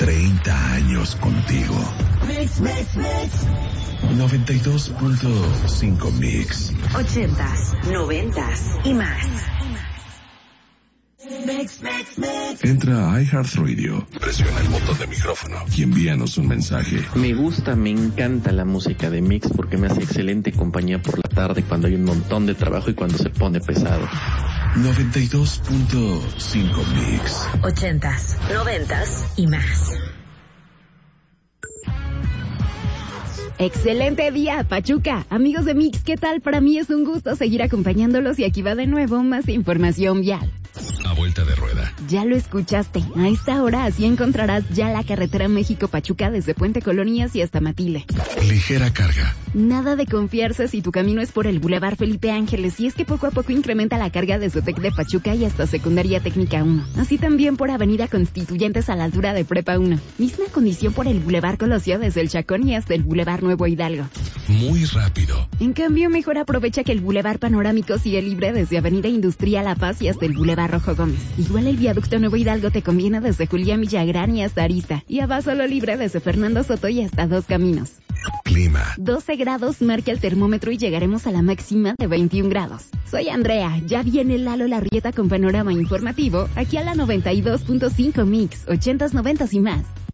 30 años contigo. Mix, mix, mix. 92.5 Mix. 80s, 90s y más. Mix, mix, mix. Entra a iHeartRadio, presiona el botón de micrófono y envíanos un mensaje. Me gusta, me encanta la música de Mix porque me hace excelente compañía por la tarde cuando hay un montón de trabajo y cuando se pone pesado. 92.5 Mix. 80s, 90s y más. Excelente día, Pachuca. Amigos de Mix, ¿qué tal? Para mí es un gusto seguir acompañándolos y aquí va de nuevo más información vial. A vuelta de rueda. Ya lo escuchaste. A esta hora así encontrarás ya la carretera México-Pachuca desde Puente Colonias y hasta Matile. Ligera carga. Nada de confiarse si tu camino es por el Boulevard Felipe Ángeles, y es que poco a poco incrementa la carga desde TEC de Pachuca y hasta Secundaria Técnica 1. Así también por Avenida Constituyentes a la altura de Prepa 1. Misma condición por el Boulevard Colosio desde el Chacón y hasta el Boulevard Nuevo Hidalgo. Muy rápido. En cambio, mejor aprovecha que el Boulevard Panorámico sigue libre desde Avenida Industrial La Paz y hasta el Boulevard Rojo Gómez. Igual el viaducto Nuevo Hidalgo te conviene desde Julián Villagrán y hasta Arista. Y va solo libre desde Fernando Soto y hasta Dos Caminos. Clima. 12 grados marca el termómetro y llegaremos a la máxima de 21 grados. Soy Andrea, ya viene Lalo Larrieta con panorama informativo, aquí a la 92.5 Mix, 80s, 90s y más.